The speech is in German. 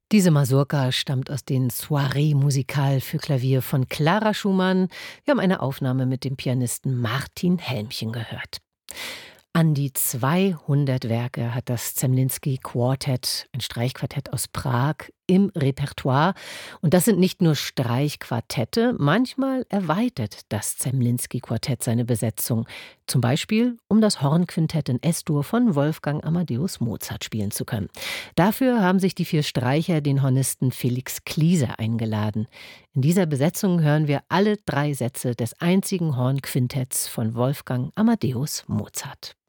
Diese Mazurka stammt aus den Soirées Musicales für Klavier von Clara Schumann. Wir haben eine Aufnahme mit dem Pianisten Martin Helmchen gehört. An die 200 Werke hat das Zemlinsky Quartet, ein Streichquartett aus Prag, im Repertoire. Und das sind nicht nur Streichquartette, manchmal erweitert das Zemlinsky Quartett seine Besetzung. Zum Beispiel, um das Hornquintett in S-Dur von Wolfgang Amadeus Mozart spielen zu können. Dafür haben sich die 4 Streicher den Hornisten Felix Kliese eingeladen. In dieser Besetzung hören wir alle 3 Sätze des einzigen Hornquintetts von Wolfgang Amadeus Mozart.